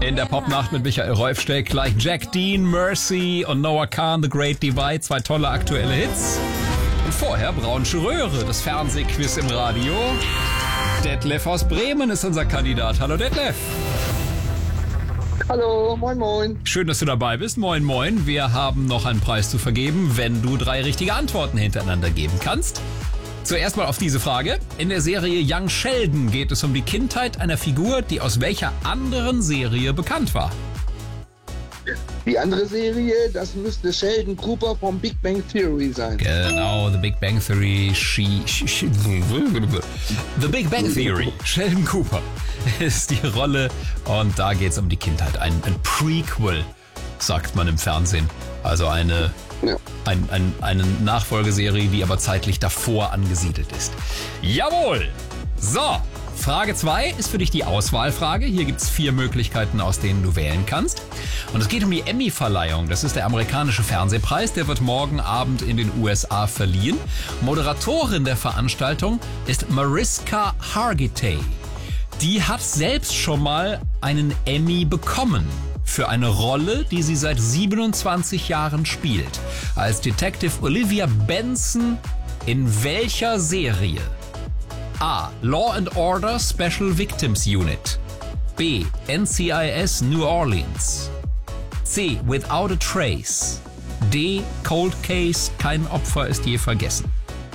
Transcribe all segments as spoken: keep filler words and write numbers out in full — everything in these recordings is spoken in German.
In der Popnacht mit Michael Rolfsteck gleich Jack Dean, Mercy und Noah Kahn, The Great Divide, zwei tolle aktuelle Hits. Und vorher Braunsche Röhre, das Fernsehquiz im Radio. Detlef aus Bremen ist unser Kandidat. Hallo Detlef. Hallo, moin moin. Schön, dass du dabei bist. Moin moin. Wir haben noch einen Preis zu vergeben, wenn du drei richtige Antworten hintereinander geben kannst. Zuerst mal auf diese Frage. In der Serie Young Sheldon geht es um die Kindheit einer Figur, die aus welcher anderen Serie bekannt war? Die andere Serie, das müsste Sheldon Cooper vom Big Bang Theory sein. Genau, The Big Bang Theory. She, she, she, The Big Bang Theory. Sheldon Cooper ist die Rolle und da geht es um die Kindheit. Ein, ein Prequel, sagt man im Fernsehen. Also eine, ja. ein, ein, eine Nachfolgeserie, die aber zeitlich davor angesiedelt ist. Jawohl! So, Frage zwei ist für dich die Auswahlfrage. Hier gibt es vier Möglichkeiten, aus denen du wählen kannst. Und es geht um die Emmy-Verleihung. Das ist der amerikanische Fernsehpreis. Der wird morgen Abend in den U S A verliehen. Moderatorin der Veranstaltung ist Mariska Hargitay. Die hat selbst schon mal einen Emmy bekommen für eine Rolle, die sie seit siebenundzwanzig Jahren spielt. Als Detective Olivia Benson in welcher Serie? A. Law and Order Special Victims Unit. B. N C I S New Orleans. C. Without a Trace. D. Cold Case, kein Opfer ist je vergessen.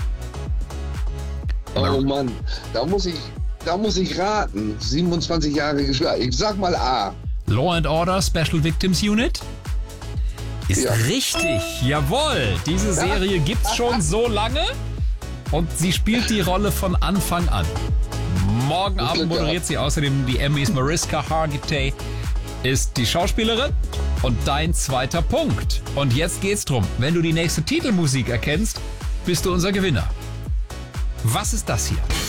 Oh Mann, da muss ich, da muss ich raten. siebenundzwanzig Jahre geschlagen. Ich sag mal A. Law and Order Special Victims Unit? Ist Ja. richtig, jawohl. Diese Serie gibt's schon so lange und sie spielt die Rolle von Anfang an. Morgen Abend moderiert sie außerdem die Emmys. Mariska Hargitay ist die Schauspielerin und dein zweiter Punkt. Und jetzt geht's drum. Wenn du die nächste Titelmusik erkennst, bist du unser Gewinner. Was ist das hier?